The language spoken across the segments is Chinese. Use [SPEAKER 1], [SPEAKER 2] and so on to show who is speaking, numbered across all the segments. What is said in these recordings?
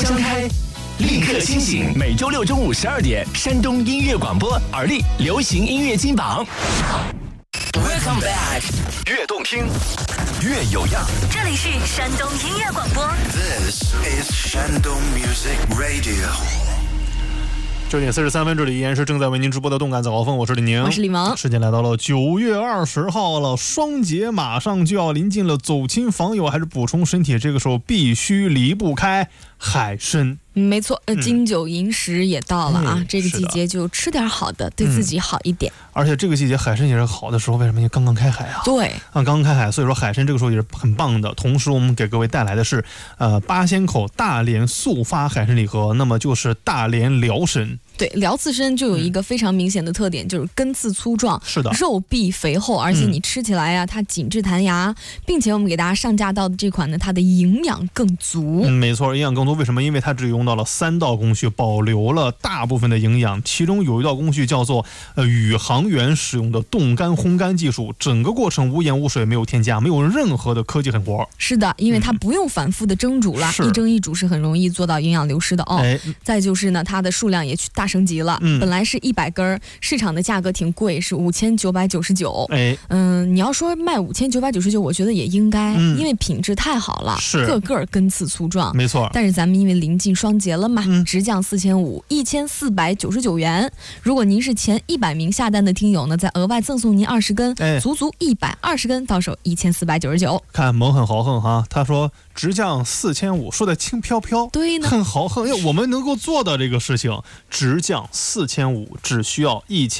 [SPEAKER 1] 张开，立刻清醒。每周六中午12点，山东音乐广播耳力流行音乐金榜。Welcome back， 越动听，越有样。
[SPEAKER 2] 这里是山东音乐广播。
[SPEAKER 3] This is Shandong Music Radio。
[SPEAKER 4] 9点43分，这里依然是正在为您直播的动感早高峰，我是李宁，
[SPEAKER 2] 我是李萌。
[SPEAKER 4] 时间来到了9月20号了，双节马上就要临近了，走亲访友还是补充身体，这个时候必须离不开海参。
[SPEAKER 2] 没错，金九银十也到了啊，这个季节就吃点好的，对自己好一点。
[SPEAKER 4] 而且这个季节海参也是好的时候，为什么？因为刚刚开海啊。
[SPEAKER 2] 对，
[SPEAKER 4] 刚刚开海，所以说海参这个时候也是很棒的。同时，我们给各位带来的是八仙口大连速发海参礼盒，那么就是大连辽参。
[SPEAKER 2] 对，辽刺参就有一个非常明显的特点，就是根刺粗壮，
[SPEAKER 4] 是的，
[SPEAKER 2] 肉壁肥厚，而且你吃起来呀，它紧致弹牙，并且我们给大家上架到的这款呢，它的营养更足。
[SPEAKER 4] 没错，营养更多。为什么？因为它只用到了3道工序，保留了大部分的营养。其中有一道工序叫做宇航员使用的冻干烘干技术，整个过程无盐无水，没有添加，没有任何的科技狠活。
[SPEAKER 2] 是的，因为它不用反复的蒸煮了，一蒸一煮是很容易做到营养流失的哦。再就是呢，它的数量也大升级了，本来是100根，市场的价格挺贵，是5999。你要说卖5999，我觉得也应该，因为品质太好了，个个根刺粗壮，
[SPEAKER 4] 没错。
[SPEAKER 2] 但是咱们因为临近双节了嘛，直降4500，1499元。如果您是前100名下单的听友呢，再额外赠送您20根，足足120根，到手1499。
[SPEAKER 4] 看萌很豪横哈，他说直降4500，说的轻飘飘，
[SPEAKER 2] 对呢，
[SPEAKER 4] 很豪横。我们能够做到这个事情，直降4500，只需要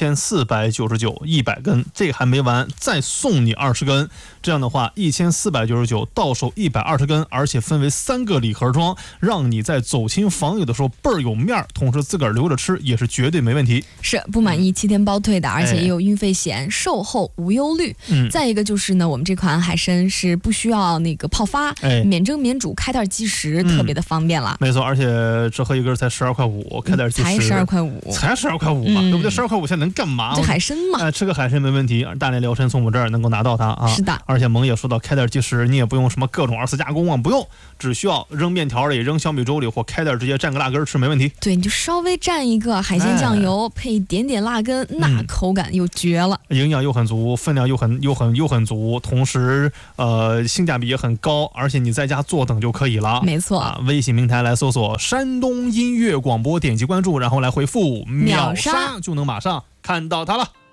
[SPEAKER 4] 1499，100根，这个还没完，再送你20根。这样的话，1499到手120根，而且分为3个礼盒装，让你在走亲访友的时候倍儿有面儿，同时自个儿留着吃也是绝对没问题。是
[SPEAKER 2] 不满意7天包退的，而且也有运费险，售后无忧虑。再一个就是呢，我们这款海参是不需要那个泡发，免蒸免煮，开袋即食，特别的方便了。
[SPEAKER 4] 没错，而且这喝一根才12块5，开袋即食，
[SPEAKER 2] 才12块5，
[SPEAKER 4] 才12块5嘛，对不对？12块5现在能干嘛？
[SPEAKER 2] 这海参嘛，
[SPEAKER 4] 吃个海参没问题。大连辽参从我们这儿能够拿到它啊。
[SPEAKER 2] 是的，
[SPEAKER 4] 而且萌也说到开袋即食，你也不用什么各种2次加工啊，不用，只需要扔面条里、扔小米粥里，或开袋直接蘸个辣根吃，没问题。
[SPEAKER 2] 对，你就稍微蘸一个海鲜酱油，配一点点辣根，那口感又绝了，
[SPEAKER 4] 营养又很足，分量又很足，同时性价比也很高，而且你在家坐等就可以了。
[SPEAKER 2] 没错
[SPEAKER 4] 微信平台来搜索山东音乐广播，点击关注，然后来回复秒杀就能马上看到它了。